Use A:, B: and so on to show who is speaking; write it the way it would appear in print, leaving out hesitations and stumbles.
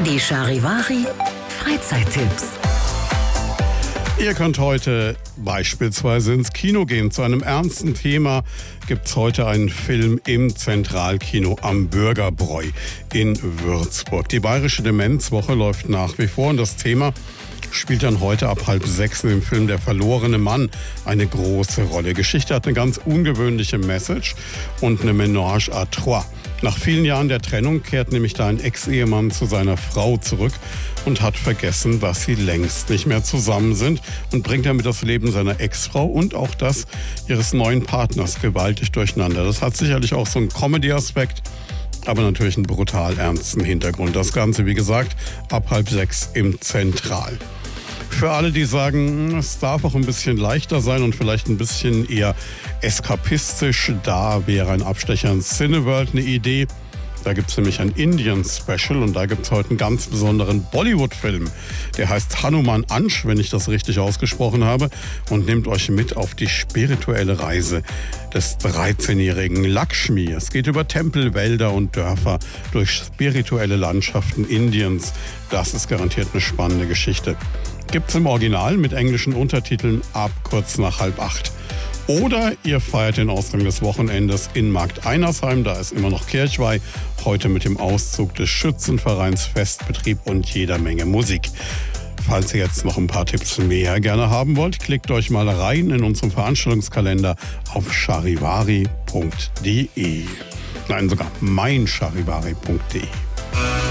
A: Die Charivari Freizeittipps.
B: Ihr könnt heute beispielsweise ins Kino gehen. Zu einem ernsten Thema gibt es heute einen Film im Zentralkino am Bürgerbräu in Würzburg. Die Bayerische Demenzwoche läuft nach wie vor und das Thema spielt dann heute ab 5:30 im Film Der verlorene Mann eine große Rolle. Geschichte hat eine ganz ungewöhnliche Message und eine Ménage à trois. Nach vielen Jahren der Trennung kehrt nämlich da ein Ex-Ehemann zu seiner Frau zurück und hat vergessen, dass sie längst nicht mehr zusammen sind und bringt damit das Leben seiner Ex-Frau und auch das ihres neuen Partners gewaltig durcheinander. Das hat sicherlich auch so einen Comedy-Aspekt, aber natürlich einen brutal ernsten Hintergrund. Das Ganze, wie gesagt, ab 5:30 im Zentral. Für alle, die sagen, es darf auch ein bisschen leichter sein und vielleicht ein bisschen eher eskapistisch, da wäre ein Abstecher ins Cineworld eine Idee. Da gibt es nämlich ein Indian-Special und da gibt es heute einen ganz besonderen Bollywood-Film. Der heißt Hanuman Ansh, wenn ich das richtig ausgesprochen habe, und nimmt euch mit auf die spirituelle Reise des 13-jährigen Lakshmi. Es geht über Tempel, Wälder und Dörfer durch spirituelle Landschaften Indiens. Das ist garantiert eine spannende Geschichte. Gibt's im Original mit englischen Untertiteln ab kurz nach 7:30. Oder ihr feiert den Ausgang des Wochenendes in Markt Einersheim, da ist immer noch Kirchweih, heute mit dem Auszug des Schützenvereins, Festbetrieb und jeder Menge Musik. Falls ihr jetzt noch ein paar Tipps mehr gerne haben wollt, klickt euch mal rein in unseren Veranstaltungskalender auf charivari.de. Nein, sogar meincharivari.de.